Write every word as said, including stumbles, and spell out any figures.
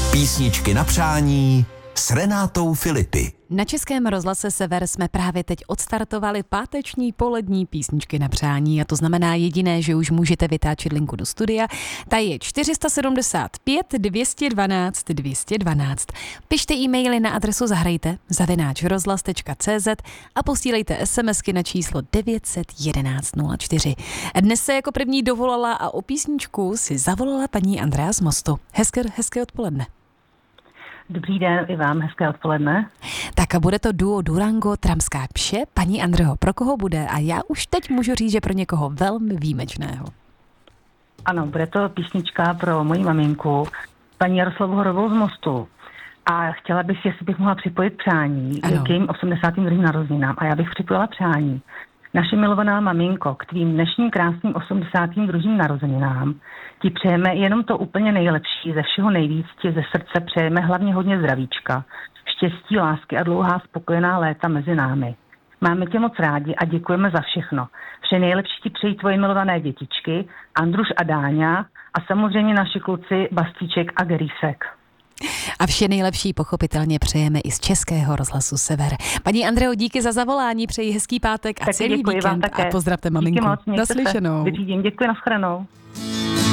Písničky na přání s Renátou Filipy. Na Českém rozhlase Sever jsme právě teď odstartovali páteční polední písničky na přání a to znamená jediné, že už můžete vytáčet linku do studia. Ta je čtyři sedmdesát pět dvě jedna dva dvě jedna dva. Pište e-maily na adresu zahrajte zavináč rozhlas tečka cé zet a posílejte SMSky na číslo devět jedna jedna nula čtyři. Dnes se jako první dovolala a o písničku si zavolala paní Andrea z Mostu. Hezké, hezké odpoledne. Dobrý den, i vám hezké odpoledne. Tak a bude to duo Durango Tramská pše. Paní Andreho, pro koho bude? A já už teď můžu říct, že pro někoho velmi výjimečného. Ano, bude to písnička pro moji maminku, paní Jaroslavu Horovou z Mostu. A chtěla bych, jestli bych mohla připojit přání ano. k jejím osmdesátým druhým narozeninám. A já bych připojila přání. Naše milovaná maminko, k tvým dnešním krásným osmdesátým druhým narozeninám ti přejeme jenom to úplně nejlepší, ze všeho nejvíc ti ze srdce přejeme hlavně hodně zdravíčka, štěstí, lásky a dlouhá spokojená léta mezi námi. Máme tě moc rádi a děkujeme za všechno. Vše nejlepší ti přejí tvoje milované dětičky, Andruš a Dáňa a samozřejmě naši kluci Bastíček a Gerísek. A vše nejlepší pochopitelně přejeme i z Českého rozhlasu Sever. Paní Andreo, díky za zavolání, přeji hezký pátek a tak celý víkend a pozdravte maminku. Díky moc, naslyšenou. Děkuji, nashledanou.